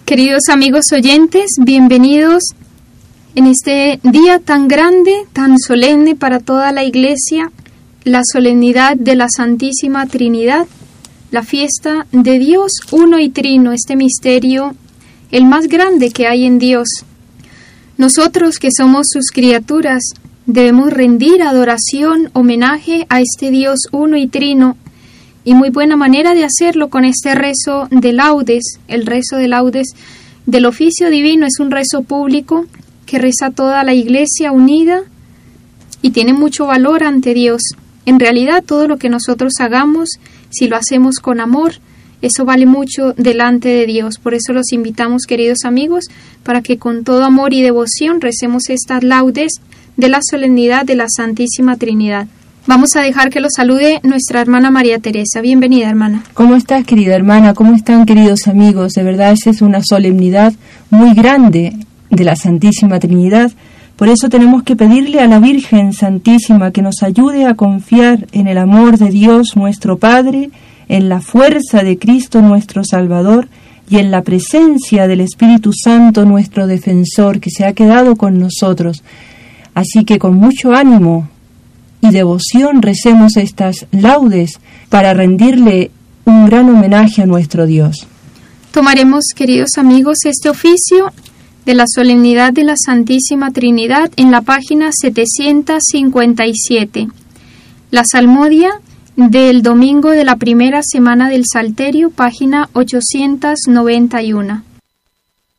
Queridos amigos oyentes, bienvenidos en este día tan grande, tan solemne para toda la Iglesia, la solemnidad de la Santísima Trinidad, la fiesta de Dios uno y trino, este misterio, el más grande que hay en Dios. Nosotros que somos sus criaturas, debemos rendir adoración, homenaje a este Dios uno y trino, y muy buena manera de hacerlo con este rezo de laudes. El rezo de laudes del oficio divino es un rezo público que reza toda la Iglesia unida y tiene mucho valor ante Dios. En realidad, todo lo que nosotros hagamos, si lo hacemos con amor, eso vale mucho delante de Dios. Por eso los invitamos, queridos amigos, para que con todo amor y devoción recemos estas laudes de la solemnidad de la Santísima Trinidad. Vamos a dejar que lo salude nuestra hermana María Teresa. Bienvenida, hermana. ¿Cómo estás, querida hermana? ¿Cómo están, queridos amigos? De verdad, esa es una solemnidad muy grande de la Santísima Trinidad. Por eso tenemos que pedirle a la Virgen Santísima que nos ayude a confiar en el amor de Dios nuestro Padre, en la fuerza de Cristo nuestro Salvador y en la presencia del Espíritu Santo nuestro defensor que se ha quedado con nosotros. Así que con mucho ánimo y devoción recemos estas laudes para rendirle un gran homenaje a nuestro Dios. Tomaremos, queridos amigos, este oficio de la solemnidad de la Santísima Trinidad en la página 757. La salmodia del domingo de la primera semana del Salterio, página 891.